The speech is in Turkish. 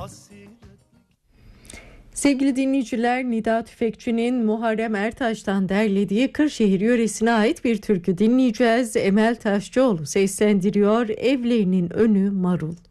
Sevgili dinleyiciler, Nida Tüfekçi'nin Muharrem Ertaş'tan derlediği Kırşehir yöresine ait bir türkü dinleyeceğiz. Emel Taşçıoğlu seslendiriyor. Evlerinin önü marul.